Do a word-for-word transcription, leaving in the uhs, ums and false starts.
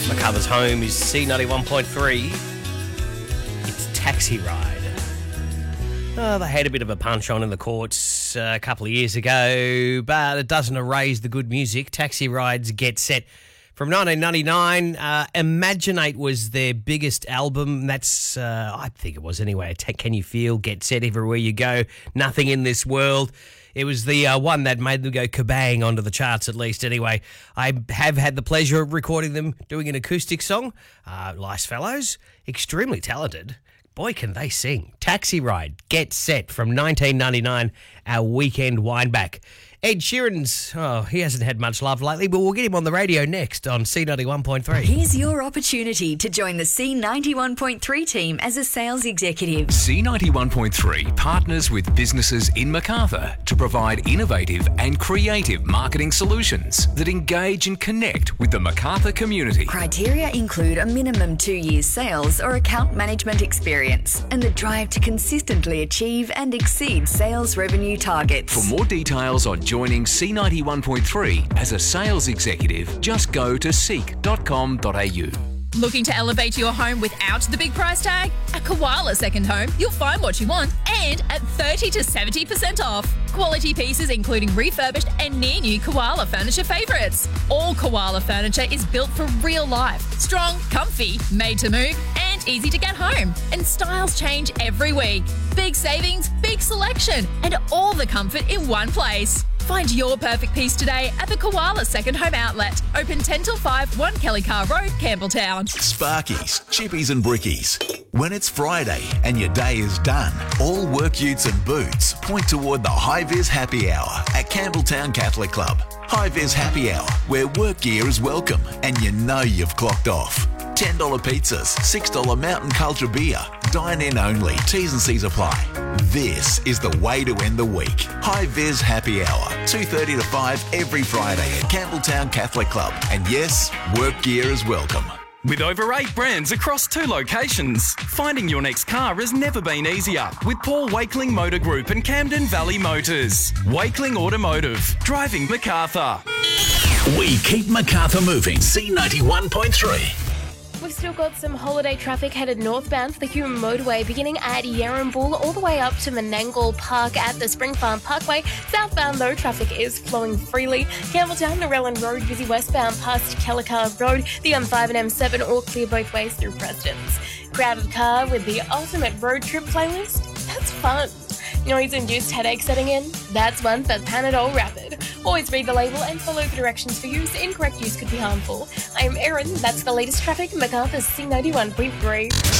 Macarthur's home is C ninety-one point three. It's Taxi Ride. Oh, they had a bit of a punch on in the courts uh, a couple of years ago, but it doesn't erase the good music. Taxi Ride's Get Set from nineteen ninety-nine. Uh, Imaginate was their biggest album. That's, uh, I think it was anyway. Can You Feel, Get Set, Everywhere You Go, Nothing in This World. It was the uh, one that made them go kabang onto the charts, at least. Anyway, I have had the pleasure of recording them doing an acoustic song. Uh, Lice Fellows, extremely talented. Boy, can they sing. Taxi Ride, Get Set from nineteen ninety-nine, our weekend wind-back. Ed Sheeran's, oh, he hasn't had much love lately, but we'll get him on the radio next on C ninety-one point three. Here's your opportunity to join the C ninety-one point three team as a sales executive. C ninety-one point three partners with businesses in Macarthur to provide innovative and creative marketing solutions that engage and connect with the Macarthur community. Criteria include a minimum two years sales or account management experience and the drive to consistently achieve and exceed sales revenue targets. For more details on joining C ninety-one point three as a sales executive, just go to seek dot com dot a u. Looking to elevate your home without the big price tag? At Koala Second Home, you'll find what you want and at thirty to seventy percent off. Quality pieces including refurbished and near-new Koala furniture favourites. All Koala furniture is built for real life. Strong, comfy, made to move and easy to get home. And styles change every week. Big savings, big selection and all the comfort in one place. Find your perfect piece today at the Koala Second Home Outlet. Open ten till five, one Kelly Car Road, Campbelltown. Sparkies, chippies and brickies. When it's Friday and your day is done, all work utes and boots point toward the High Vis Happy Hour at Campbelltown Catholic Club. High Vis Happy Hour, where work gear is welcome and you know you've clocked off. ten dollars pizzas, six dollars Mountain Culture beer. Dine in only. T's and C's apply. This is the way to end the week. High Vis Happy Hour, two thirty to five every Friday at Campbelltown Catholic Club. And yes, work gear is welcome. With over eight brands across two locations, finding your next car has never been easier with Paul Wakeling Motor Group and Camden Valley Motors. Wakeling Automotive, driving Macarthur. We keep Macarthur moving. C ninety-one point three. We've still got some holiday traffic headed northbound for the Hume Motorway beginning at Yarrambool all the way up to Menangle Park at the Spring Farm Parkway. Southbound though, traffic is flowing freely. Campbelltown, Narellan Road, busy westbound past Kellicar Road. The M five and M seven all clear both ways through Preston's. Crowded car with the ultimate road trip playlist? That's fun. Noise-induced headache setting in? That's one for Panadol Rapid. Always read the label and follow the directions for use. Incorrect use could be harmful. I am Erin. That's the latest traffic. Macarthur's C ninety-one point three.